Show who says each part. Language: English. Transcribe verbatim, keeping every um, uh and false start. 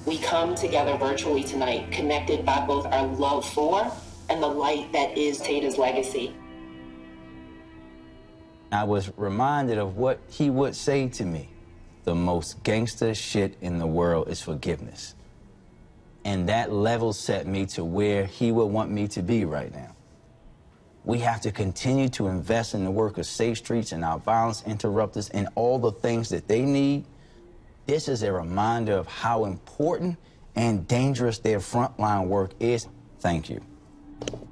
Speaker 1: We come together virtually tonight, connected by both our love for and the light that is Tata's legacy.
Speaker 2: I was reminded of what he would say to me. The most gangster shit in the world is forgiveness. And that level set me to where he would want me to be right now. We have to continue to invest in the work of Safe Streets and our violence interrupters and all the things that they need. This is a reminder of how important and dangerous their frontline work is. Thank you.